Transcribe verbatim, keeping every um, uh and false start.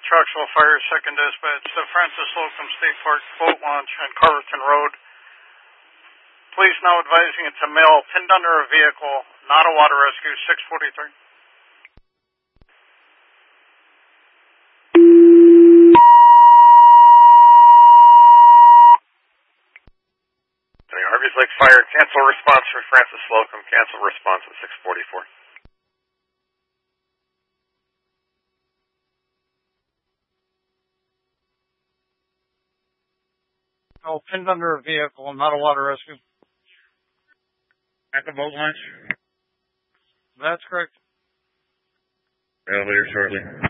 Troxel Fire, second dispatch, the Francis Slocum State Park boat launch on Carverton Road. Police now advising it's a male pinned under a vehicle, not a water rescue, six forty-three. Harvey's Lake Fire, cancel response for Francis Slocum, cancel response at six forty-four. Oh, pinned under a vehicle, not a water rescue. At the boat launch? That's correct. Elevator shortly.